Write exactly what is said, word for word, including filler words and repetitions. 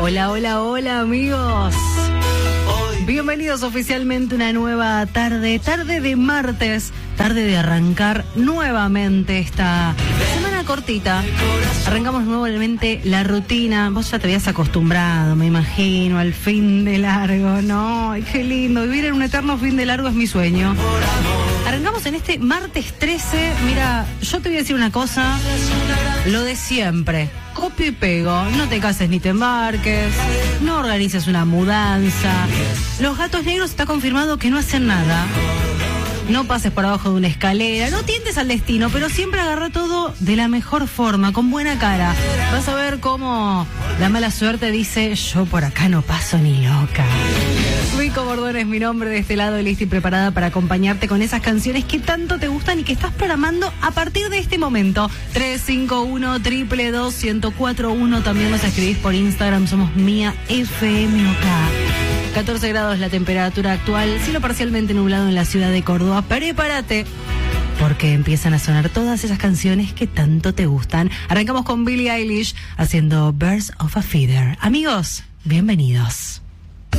Hola, hola, hola amigos. Bienvenidos oficialmente a una nueva tarde, tarde de martes, tarde de arrancar nuevamente esta semana cortita. Arrancamos nuevamente la rutina. Vos ya te habías acostumbrado, me imagino, al fin de largo, ¿no? Ay, qué lindo, vivir en un eterno fin de largo es mi sueño. Arrancamos en este martes trece. Mira, yo te voy a decir una cosa, lo de siempre. Copio y pego, no te cases ni te embarques, no organices una mudanza. Los gatos negros está confirmado que no hacen nada. No pases por abajo de una escalera, no tientes al destino, pero siempre agarra todo de la mejor forma, con buena cara. Vas a ver cómo la mala suerte dice, yo por acá no paso ni loca. Rico Bordón es mi nombre, de este lado, lista y preparada para acompañarte con esas canciones que tanto te gustan y que estás programando a partir de este momento. tres cinco uno, dos dos dos, uno cero cuatro uno. También nos escribís por Instagram, somos Mía F M O K. catorce grados la temperatura actual, cielo parcialmente nublado en la ciudad de Córdoba. Prepárate, porque empiezan a sonar todas esas canciones que tanto te gustan. Arrancamos con Billie Eilish haciendo Birds of a Feather. Amigos, bienvenidos.